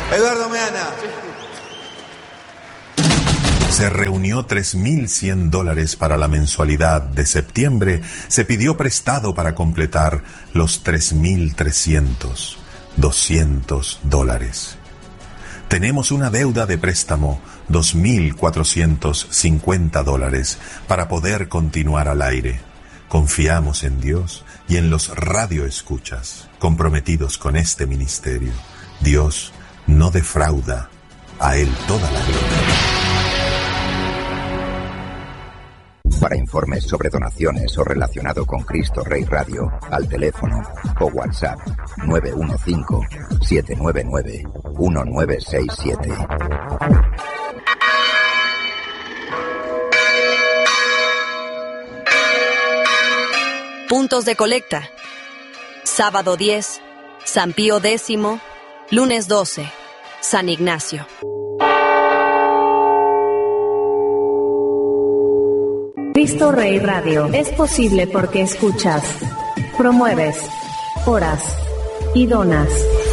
Eduardo Meana. Se reunió $3.100 para la mensualidad de septiembre. Se pidió prestado para completar los $3.300, $200. Tenemos una deuda de préstamo, $2.450, para poder continuar al aire. Confiamos en Dios y en los radioescuchas comprometidos con este ministerio. Dios no defrauda, a Él toda la gloria. Para informes sobre donaciones o relacionado con Cristo Rey Radio, al teléfono o WhatsApp 915-799-1967. Puntos de colecta. Sábado 10, San Pío X, lunes 12, San Ignacio. Cristo Rey Radio es posible porque escuchas, promueves, oras y donas.